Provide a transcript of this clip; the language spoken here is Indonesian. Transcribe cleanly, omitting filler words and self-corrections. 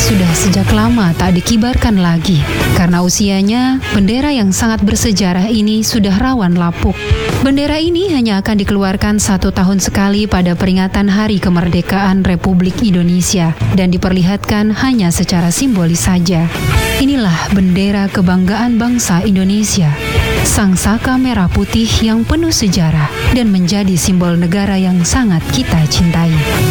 sudah sejak lama tak dikibarkan lagi. Karena usianya, bendera yang sangat bersejarah ini sudah rawan lapuk. Bendera ini hanya akan dikeluarkan 1 tahun sekali pada peringatan Hari Kemerdekaan Republik Indonesia dan diperlihatkan hanya secara simbolis saja. Inilah bendera kebanggaan bangsa Indonesia, sang saka merah putih yang penuh sejarah dan menjadi simbol negara yang sangat kita cintai.